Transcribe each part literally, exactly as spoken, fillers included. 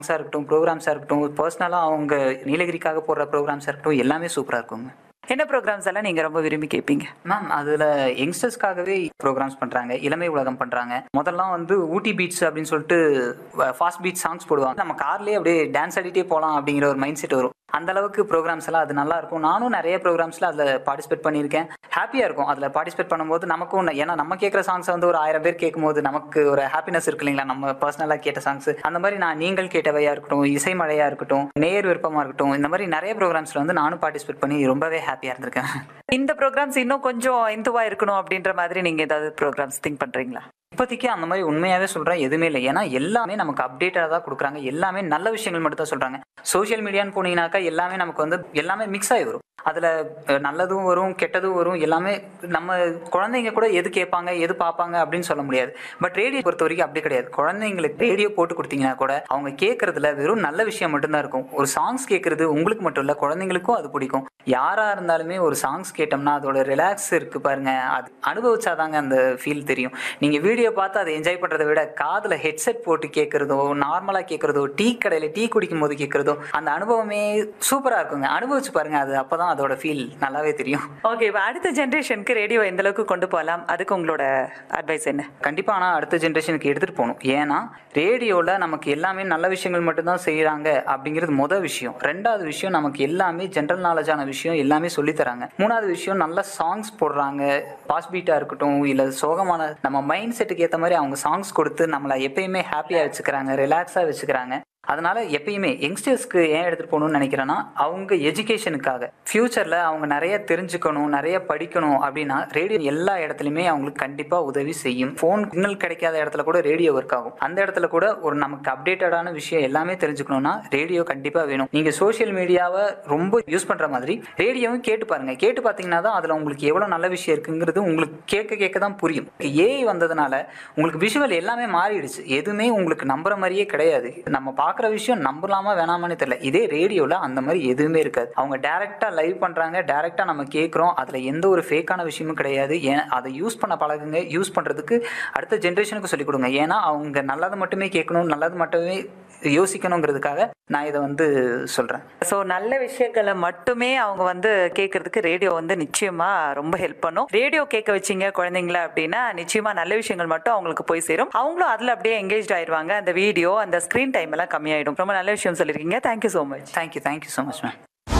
இருக்கட்டும், ப்ரோகிராம்ஸா இருக்கட்டும், பர்சனலா அவங்க நீலகிரிக்காக போடுற ப்ரோகிராம்ஸா இருக்கட்டும், எல்லாமே சூப்பரா இருக்குங்க. என்ன ப்ரோகிராம்ஸ் எல்லாம் நீங்க ரொம்ப விரும்பி கேட்பீங்க? மேம் அதுல யங்ஸ்டர்ஸ்க்காகவே ப்ரோகிராம்ஸ் பண்றாங்க. இளமை உலகம் பண்றாங்க. முதல்லாம் வந்து ஊட்டி பீட்ஸ் அப்படின்னு சொல்லிட்டு ஃபாஸ்ட் பீட் சாங்ஸ் போடுவாங்க. நம்ம கார்லயே அப்படியே டான்ஸ் ஆடிட்டே போலாம் அப்படிங்கிற ஒரு மைண்ட் செட் வரும். அந்த அளவுக்கு ப்ரோகிராம்ஸ் எல்லாம் அது நல்லா இருக்கும். நானும் நிறைய ப்ரோகிராம்ஸ்ல அதுல பார்ட்டிசிபேட் பண்ணியிருக்கேன். ஹாப்பியா இருக்கும் அதுல பார்ட்டிசிபேட் பண்ணும்போது. நமக்கும் ஏன்னா நம்ம கேட்குற சாங்ஸ் வந்து ஒரு ஆயிரம் பேர் கேட்கும்போது நமக்கு ஒரு ஹாப்பினஸ் இருக்கு இல்லைங்களா? நம்ம பர்சனலா கேட்ட சாங்ஸ் அந்த மாதிரி நான் நீங்கள் கேட்டவையா இருக்கட்டும், இசை மழையா இருக்கட்டும், நேர் விருப்பமா இருக்கட்டும், இந்த மாதிரி நிறைய ப்ரோகிராம்ஸ்ல வந்து நானும் பார்ட்டிசிபேட் பண்ணி ரொம்பவே ஹாப்பியா இருந்திருக்கேன். இந்த ப்ரோகிராம்ஸ் இன்னும் கொஞ்சம் இந்துவா இருக்கணும் அப்படின்ற மாதிரி நீங்க ஏதாவது ப்ரோகிராம்ஸ் திங்க் பண்றீங்களா? இப்போதைக்கு அந்த மாதிரி உண்மையாவே சொல்றேன் எதுவுமே இல்லை. ஏன்னா எல்லாமே நமக்கு அப்டேட்டா தான் கொடுக்குறாங்க. எல்லாமே நல்ல விஷயங்கள் மட்டும் தான் சொல்றாங்க. சோசியல் மீடியான்னு போனீங்கன்னாக்கா எல்லாமே நமக்கு வந்து எல்லாமே மிக்ஸ் ஆகி வரும். அதுல நல்லதும் வரும், கெட்டதும் வரும். எல்லாமே நம்ம குழந்தைங்க கூட எது கேட்பாங்க, எது பார்ப்பாங்க அப்படின்னு சொல்ல முடியாது. பட் ரேடியோ பொறுத்த வரைக்கும் அப்படி கிடையாது. குழந்தைங்களுக்கு ரேடியோ போட்டு கொடுத்தீங்கன்னா கூட அவங்க கேட்கறதுல வெறும் நல்ல விஷயம் மட்டும்தான் இருக்கும். ஒரு சாங்ஸ் கேட்கறது உங்களுக்கு மட்டும் இல்ல, குழந்தைங்களுக்கும் அது பிடிக்கும். யாரா இருந்தாலுமே ஒரு சாங்ஸ் கேட்டோம்னா அதோட ரிலாக்ஸ் இருக்கு பாருங்க, அது அனுபவிச்சாதாங்க அந்த ஃபீல் தெரியும். நீங்க வீடியோ பார்த்து அதை என்ஜாய் பண்றதை விட காதுல ஹெட்செட் போட்டு கேட்கறதோ, நார்மலா கேட்கறதோ, டீ கடையில டீ குடிக்கும் போது கேட்கறதோ, அந்த அனுபவமே சூப்பரா இருக்குங்க. அனுபவிச்சு பாருங்க, அது அப்பதான் அதோட ஃபீல் நல்லாவே தெரியும். ஓகே, அடுத்த ஜெனரேஷனுக்கு ரேடியோ எந்த அளவுக்கு கொண்டு போகலாம், அதுக்கு உங்களோட அட்வைஸ் என்ன? கண்டிப்பா ஆனா அடுத்த ஜெனரேஷனுக்கு எடுத்துட்டு போகணும். ஏன்னா ரேடியோல நமக்கு எல்லாமே நல்ல விஷயங்கள் மட்டும்தான் செய்யறாங்க அப்படிங்கிறது முதல் விஷயம். ரெண்டாவது விஷயம், நமக்கு எல்லாமே ஜென்ரல் நாலேஜான விஷயம் எல்லாமே சொல்லி தராங்க. மூணாவது விஷயம், நல்ல சாங்ஸ் போடுறாங்க. பாஸ் பீட்டா இருக்கட்டும், இல்ல சோகமான நம்ம மைண்ட் செட்டுக்கு ஏற்ற மாதிரி அவங்க சாங்ஸ் கொடுத்து நம்மளை எப்பயுமே ஹாப்பியா வச்சுக்கிறாங்க, ரிலாக்ஸா வச்சுக்கிறாங்க. அதனால எப்பயுமே யங்ஸ்டர்ஸ்க்கு ஏன் எடுத்துட்டு போகணும்னு நினைக்கிறேன்னா, அவங்க எஜுகேஷனுக்காக ஃபியூச்சர்ல அவங்க நிறைய தெரிஞ்சுக்கணும், நிறைய படிக்கணும் அப்படின்னா ரேடியோ எல்லா இடத்துலையுமே அவங்களுக்கு கண்டிப்பா உதவி செய்யும். ஃபோன் சிக்னல் கிடைக்காத இடத்துல கூட ரேடியோ ஒர்க் ஆகும். அந்த இடத்துல கூட ஒரு நமக்கு அப்டேட்டடான விஷயம் எல்லாமே தெரிஞ்சுக்கணும்னா ரேடியோ கண்டிப்பா வேணும். நீங்க சோசியல் மீடியாவை ரொம்ப யூஸ் பண்ற மாதிரி ரேடியோவும் கேட்டு பாருங்க. கேட்டு பார்த்தீங்கன்னா தான் அதுல உங்களுக்கு எவ்வளவு நல்ல விஷயம் இருக்குங்கிறது உங்களுக்கு கேட்க கேட்க தான் புரியும். ஏஐ வந்ததுனால உங்களுக்கு விஷுவல் எல்லாமே மாறிடுச்சு. எதுவுமே உங்களுக்கு நம்புற மாதிரியே கிடையாது. நம்ம பார்க்குற விஷயம் நம்பலாமா வேணாமான்னு தெரியல. இதே ரேடியோல அந்த மாதிரி எதுவுமே இருக்காது. அவங்க டைரக்டா லைவ் பண்றாங்க, டைரக்டா நம்ம கேட்குறோம். அதுல எந்த ஒரு ஃபேக்கான விஷயமும் கிடையாது. ஏன் அதை யூஸ் பண்ண பழகுங்க. யூஸ் பண்றதுக்கு அடுத்த ஜென்ரேஷனுக்கு சொல்லிக் கொடுங்க. ஏன்னா அவங்க நல்லது மட்டுமே கேட்கணும், நல்லது மட்டுமே யோசிக்கணுங்கிறதுக்காக நான் இதை வந்து சொல்றேன். ஸோ நல்ல விஷயங்களை மட்டுமே அவங்க வந்து கேட்கறதுக்கு ரேடியோ வந்து நிச்சயமா ரொம்ப ஹெல்ப் பண்ணும். ரேடியோ கேட்க வச்சிங்க குழந்தைங்கள அப்படின்னா நிச்சயமா நல்ல விஷயங்கள் மட்டும் அவங்களுக்கு போய் சேரும். அவங்களும் அதுல அப்படியே எங்கேஜ் ஆயிடுவாங்க. அந்த வீடியோ, அந்த ஸ்கிரீன் டைம் எல்லாம் கம்மியாயிடும். ரொம்ப நல்ல விஷயம் சொல்லியிருக்கீங்க. Thank you so much. Thank you thank you so much ma'am.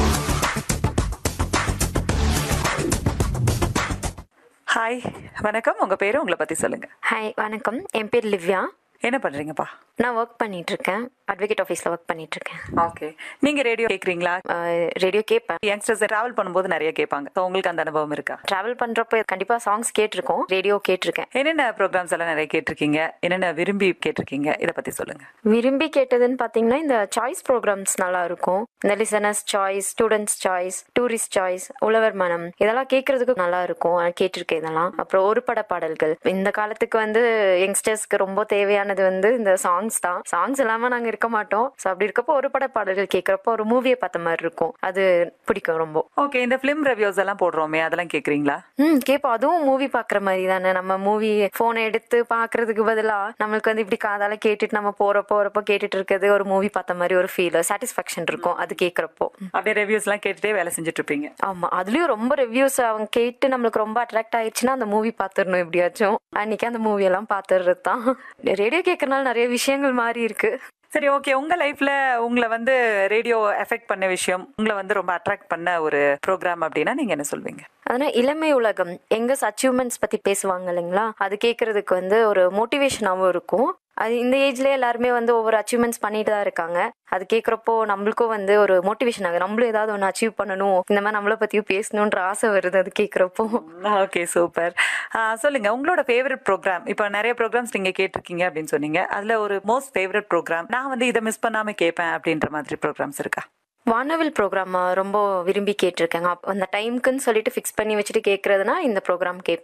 Hi, வணக்கம். உங்க பேரு, உங்களை பத்தி சொல்லுங்க. ஹாய், வணக்கம். என் பேர் லிவ்யா. என்ன பண்றீங்கப்பா? நான் ஒர்க் பண்ணிட்டு இருக்கேன். அட்வொகேட் ஆஃபீஸில் ஒர்க் பண்ணிட்டு இருக்கேன். ஓகே, நீங்க ரேடியோ கேட்குறீங்களா? ரேடியோ கேட்பேன். யங்ஸ்டர்ஸ் டிராவல் பண்ணும்போது நிறைய கேட்பாங்க. ஸோ உங்களுக்கு அந்த அனுபவம் இருக்கா? டிராவல் பண்ணுறப்ப கண்டிப்பாக சாங்ஸ் கேட்டிருக்கோம், ரேடியோ கேட்டிருக்கேன். என்னென்ன ப்ரோக்ராம்ஸ் எல்லாம் நிறைய கேட்டிருக்கீங்க? என்னென்ன விரும்பி கேட்டிருக்கீங்க? இதை பத்தி சொல்லுங்க. விரும்பி கேட்டதுன்னு பார்த்தீங்கன்னா இந்த சாய்ஸ் ப்ரோக்ராம்ஸ் நல்லா இருக்கும். இந்த listeners choice, students choice, tourist choice, உழவர் மனம், இதெல்லாம் கேட்கறதுக்கு நல்லா இருக்கும். கேட்டிருக்கேன் இதெல்லாம். அப்புறம் ஒரு பட பாடல்கள். இந்த காலத்துக்கு வந்து யங்ஸ்டர்ஸ்க்கு ரொம்ப தேவையானது வந்து இந்த சாங்ஸ் தான். சாங்ஸ் இல்லாமல் நாங்கள் இருக்க மாட்டோம். ஸோ அப்படி இருக்கப்போ ஒரு பட பாடல்கள் கேட்கறப்போ ஒரு மூவியை பார்த்த மாதிரி இருக்கும். அது பிடிக்கும் ரொம்ப. ஓகே, இந்த ஃபிலிம் ரிவ்யூஸ் எல்லாம் போடுறோமே, அதெல்லாம் கேட்குறீங்களா? ம் கேட்போம். அதுவும் மூவி பார்க்குற மாதிரி தானே. நம்ம மூவி ஃபோனை எடுத்து பார்க்கறதுக்கு பதிலாக நம்மளுக்கு வந்து இப்படி காதால கேட்டுட்டு நம்ம போற போறப்போ கேட்டுட்டு இருக்கிறது ஒரு மூவி பார்த்த மாதிரி ஒரு ஃபீல், சாட்டிஸ்ஃபேக்ஷன் இருக்கும் அது கேட்கறப்போ. அப்படியே ரிவ்யூஸ் எல்லாம் கேட்டுட்டே வேலை செஞ்சுட்டு இருப்பீங்க. ஆமா, அதுலயும் ரொம்ப ரிவ்யூஸ் அவங்க கேட்டு நம்மளுக்கு ரொம்ப அட்ராக்ட் ஆயிடுச்சுன்னா அந்த மூவி பார்த்துடணும். எப்படியாச்சும் அன்னைக்கு அந்த மூவி எல்லாம் பார்த்துடுறது தான். ரேடியோ கேட்கறனால நிறைய விஷயங்கள் மாறி இருக்கு. சரி, ஓகே. உங்க லைஃப்ல உங்களை வந்து ரேடியோ எஃபெக்ட் பண்ண விஷயம், உங்களை வந்து ரொம்ப அட்ராக்ட் பண்ண ஒரு ப்ரோக்ராம் அப்படின்னா நீங்க என்ன சொல்வீங்க? அதனால் இளமை உலகம் எங்கஸ் அச்சீவ்மெண்ட்ஸ் பற்றி பேசுவாங்க இல்லைங்களா, அது கேட்குறதுக்கு வந்து ஒரு மோட்டிவேஷனாகவும் இருக்கும். அது இந்த ஏஜ்லேயே எல்லாருமே வந்து ஒவ்வொரு அச்சீவ்மெண்ட்ஸ் பண்ணிட்டு தான் இருக்காங்க. அது கேட்குறப்போ நம்மளுக்கும் வந்து ஒரு மோட்டிவேஷன் ஆகுது. நம்மளும் ஏதாவது ஒன்று அச்சீவ் பண்ணணும், இந்த மாதிரி நம்மளை பற்றியும் பேசணுன்ற ஆசை வருது அது கேட்குறப்போ. Okay, super. சொல்லுங்க, உங்களோட ஃபேவரட் ப்ரோக்ராம். இப்போ நிறைய ப்ரோக்ராம்ஸ் நீங்கள் கேட்டிருக்கீங்க அப்படின்னு சொன்னீங்க. அதில் ஒரு மோஸ்ட் ஃபேவரட் ப்ரோக்ராம், நான் வந்து இதை மிஸ் பண்ணாமல் கேட்பேன் அப்படின்ற மாதிரி ப்ரோக்ராம்ஸ் இருக்கா? வானவில் ப்ரோக்ராம் ரொம்ப விரும்பி கேட்டிருக்கேங்க. அந்த டைமுக்குன்னு சொல்லிட்டு ஃபிக்ஸ் பண்ணி வச்சுட்டு கேட்குறதுனா இந்த ப்ரோக்ராம் கேட்பேன்.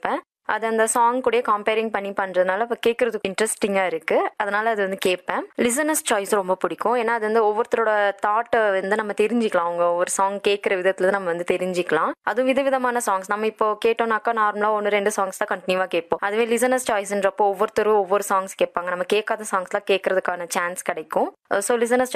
அது அந்த சாங் கூட கம்பேரிங் பண்ணி பண்றதுனால இப்போ கேட்கறதுக்கு இன்ட்ரெஸ்டிங்கா இருக்கு. அதனால அது வந்து கேட்பேன். லிசனர்ஸ் சாய்ஸ் ரொம்ப பிடிக்கும். ஏன்னா அது வந்து ஒவ்வொருத்தரோட தாட்டை வந்து நம்ம தெரிஞ்சுக்கலாம். அவங்க ஒரு சாங் கேட்குற விதத்துல நம்ம வந்து தெரிஞ்சுக்கலாம். அதுவும் விதவிதமான சாங்ஸ் நம்ம இப்போ கேட்டோம்னாக்கா நார்மலா ஒன்று ரெண்டு சாங்ஸ் தான் கண்டினியூவா கேட்போம். அதுவே லிசனர்ஸ் சாய்ஸ்ன்றப்போ ஒவ்வொருத்தரும் ஒவ்வொரு சாங்ஸ் கேட்பாங்க. நம்ம கேட்காத சாங்ஸ்லாம் கேட்கறதுக்கான சான்ஸ் கிடைக்கும். So listeners